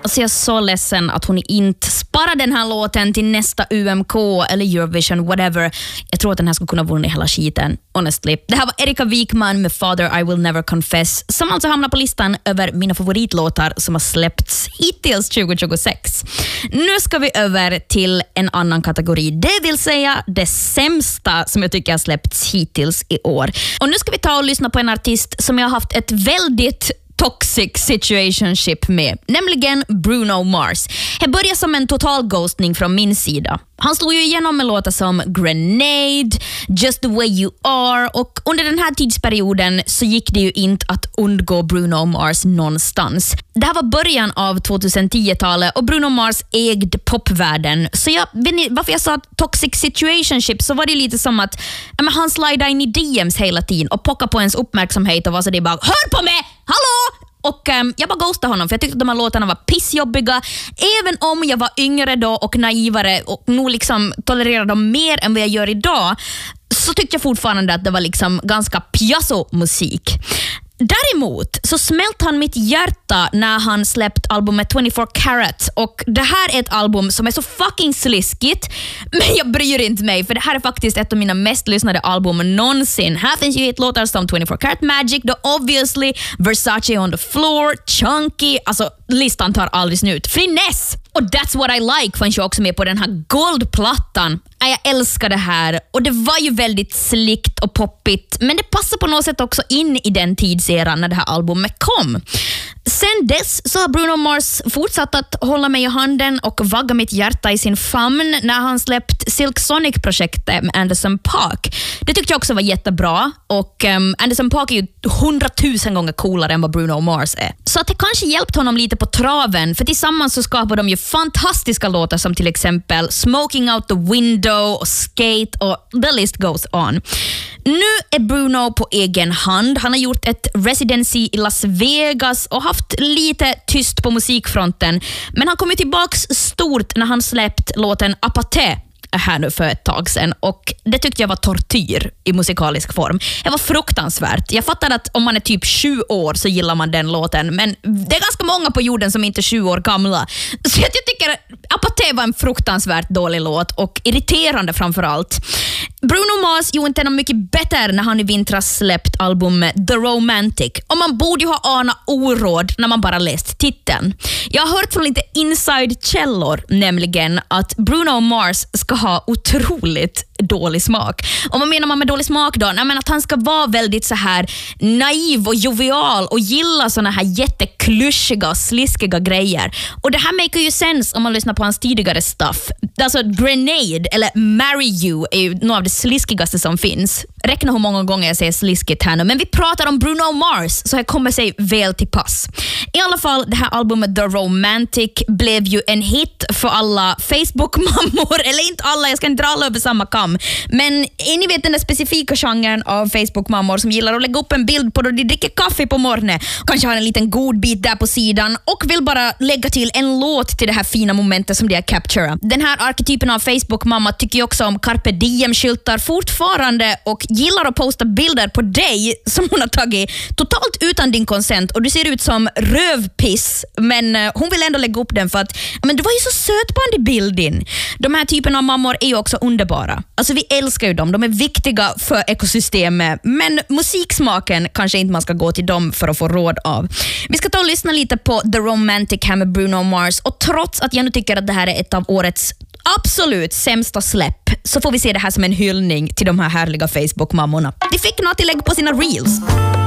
Alltså jag är så ledsen att hon inte sparar den här låten till nästa UMK eller Eurovision, whatever. Jag tror att den här skulle kunna vinna hela skiten, honestly. Det här var Erika Wikman med Father I Will Never Confess, som alltså hamnar på listan över mina favoritlåtar som har släppts hittills 2026. Nu ska vi över till en annan kategori, det vill säga det sämsta som jag tycker har släppts hittills i år. Och nu ska vi ta och lyssna på en artist som jag har haft ett väldigt toxic situationship med, nämligen Bruno Mars. Det började som en total ghostning från min sida. Han slog ju igenom med låtar som Grenade, Just the way you are, och under den här tidsperioden så gick det ju inte att undgå Bruno Mars någonstans. Det här var början av 2010-talet och Bruno Mars ägde popvärlden. Så varför jag sa toxic situationship, så var det lite som att han slidade in i DMs hela tiden och pockade på ens uppmärksamhet och var så det bara, hör på mig, hallå! Och jag bara ghostade honom för jag tyckte att de här låtarna var pissjobbiga. Även om jag var yngre då och naivare och nog liksom tolererade dem mer än vad jag gör idag, så tyckte jag fortfarande att det var liksom ganska piasso-musik. Däremot så smälte han mitt hjärta när han släppt albumet 24 Karat, och det här är ett album som är så fucking sliskigt, men jag bryr inte mig för det här är faktiskt ett av mina mest lyssnade album någonsin. Här finns ju hitlåtar som 24 Karat Magic, The Obviously, Versace on the Floor, Chunky, alltså listan tar aldrig slut. Finesse! Och That's What I Like fanns ju också med på den här goldplattan. Jag älskar det här, och det var ju väldigt slickt och poppigt, men det passar på något sätt också in i den tidseran när det här albumet kom. Sen dess så har Bruno Mars fortsatt att hålla mig i handen och vagga mitt hjärta i sin famn när han släppt Silk Sonic-projektet med Anderson .Paak. Det tyckte jag också var jättebra, och Anderson .Paak är ju 100 000 gånger coolare än vad Bruno Mars är. Så att det kanske hjälpt honom lite på traven, för tillsammans så skapar de ju fantastiska låtar som till exempel Smoking Out the Window och Skate, och the list goes on. Nu är Bruno på egen hand. Han har gjort ett residency i Las Vegas och haft lite tyst på musikfronten, men han kom ju tillbaks stort när han släppt låten Apaté här nu för ett tag sedan, och det tyckte jag var tortyr i musikalisk form. Det var fruktansvärt. Jag fattar att om man är typ 7 år så gillar man den låten, men det är ganska många på jorden som inte är 7 år gamla. Så jag tycker Apaté var en fruktansvärt dålig låt, och irriterande framförallt. Bruno Mars gjorde inte något mycket bättre när han i vintras släppt albumet The Romantic, och man borde ju ha anat oråd när man bara läst titeln. Jag har hört från lite inside-källor nämligen att Bruno Mars ska ha otroligt dålig smak. Och vad menar man med dålig smak då? Nej, men att han ska vara väldigt så här naiv och jovial och gilla såna här jätteklyschiga och sliskiga grejer. Och det här makar ju sens om man lyssnar på hans tidigare stuff. Alltså Grenade eller Marry You är ju något av det sliskigaste som finns. Räkna hur många gånger jag säger sliskigt här nu, men vi pratar om Bruno Mars, så jag kommer sig väl till pass. I alla fall, det här albumet The Romantic blev ju en hit för alla Facebook-mammor, eller inte alla, jag ska inte dra alla över samma kam. Men ni vet den där specifika genren av Facebook-mammor som gillar att lägga upp en bild på då de dricker kaffe på morgonen, kanske har en liten god bit där på sidan och vill bara lägga till en låt till det här fina momentet som de har capturat. Den här arketypen av Facebook-mamma tycker ju också om carpe diem-skyltar fortfarande och gillar att posta bilder på dig som hon har tagit totalt utan din konsent, och du ser ut som rövpiss, men hon vill ändå lägga upp den för att men du var ju så söt på den bilden. De här typen av mammor är ju också underbara. Alltså vi älskar ju dem, de är viktiga för ekosystemet, men musiksmaken kanske inte man ska gå till dem för att få råd av. Vi ska ta och lyssna lite på The Romantic här med Bruno Mars, och trots att jag nu tycker att det här är ett av årets absolut sämsta släpp, så får vi se det här som en hyllning till de här härliga Facebook-mammorna. De fick något tillägg på sina reels.